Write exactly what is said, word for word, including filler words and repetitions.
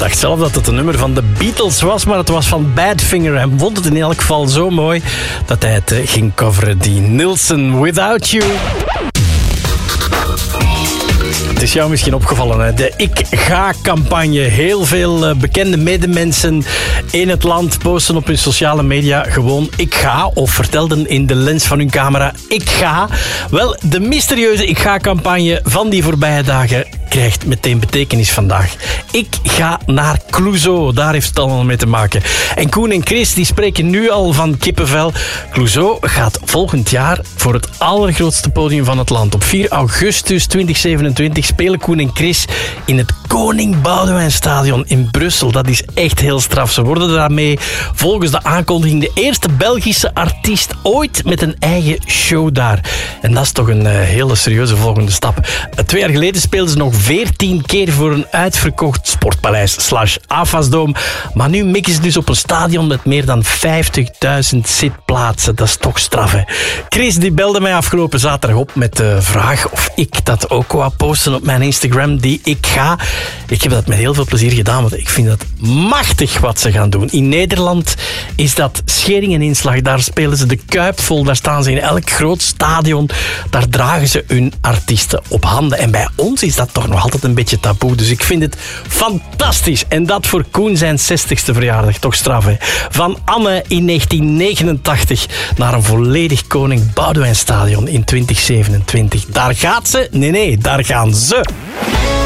dacht zelf dat het een nummer van de Beatles was, maar het was van Badfinger. Hij vond het in elk geval zo mooi dat hij het ging coveren. Die Nilsson, Without You. Het is jou misschien opgevallen, hè? De Ik Ga-campagne. Heel veel uh, bekende medemensen in het land posten op hun sociale media gewoon Ik Ga, of vertelden in de lens van hun camera Ik Ga. Wel, de mysterieuze Ik Ga-campagne van die voorbije dagen krijgt meteen betekenis vandaag. Ik ga naar Clouseau, daar heeft het allemaal mee te maken. En Koen en Chris die spreken nu al van kippenvel. Clouseau gaat volgend jaar voor het allergrootste podium van het land. Op vier augustus tweeduizend zevenentwintig spelen Koen en Chris in het Koning Boudewijnstadion in Brussel. Dat is echt heel straf. Ze worden daarmee volgens de aankondiging de eerste Belgische artiest ooit met een eigen show daar. En dat is toch een uh, hele serieuze volgende stap. Uh, twee jaar geleden speelden ze nog veertien keer voor een uitverkocht Sportpaleis slash Afasdoom. Maar nu mikken ze dus op een stadion met meer dan vijftigduizend zitplaatsen. Dat is toch straf, hè? Chris die belde mij afgelopen zaterdag op met de vraag of ik dat ook wou posten op mijn Instagram, die Ik Ga. Ik heb dat met heel veel plezier gedaan, want ik vind dat machtig wat ze gaan doen. In Nederland is dat schering en inslag. Daar spelen ze de Kuip vol. Daar staan ze in elk groot stadion. Daar dragen ze hun artiesten op handen. En bij ons is dat toch nog altijd een beetje taboe. Dus ik vind het fantastisch. En dat voor Koen zijn zestigste verjaardag. Toch straf, hè? Van Anne in negentien negenentachtig naar een volledig Koning Boudewijnstadion in twintig zevenentwintig. Daar gaat ze. Nee, nee, daar gaan ze.